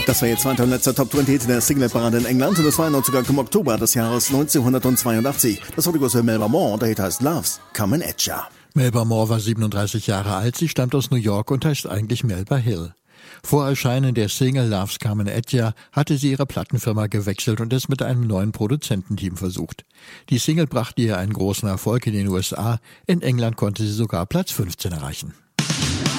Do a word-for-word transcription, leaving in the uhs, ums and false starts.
Das war ihr zweiter und letzter Top zwanzig der Singleparade in England und das war ein Neuzugang im Oktober des Jahres neunzehnhundertzweiundachtzig. Das wurde aus Melba Moore, der Hit heißt Love's Comin' at Ya. Melba Moore war siebenunddreißig Jahre alt, sie stammt aus New York und heißt eigentlich Melba Hill. Vor Erscheinen der Single Love's Comin' at Ya hatte sie ihre Plattenfirma gewechselt und es mit einem neuen Produzententeam versucht. Die Single brachte ihr einen großen Erfolg in den U S A, in England konnte sie sogar Platz fünfzehn erreichen.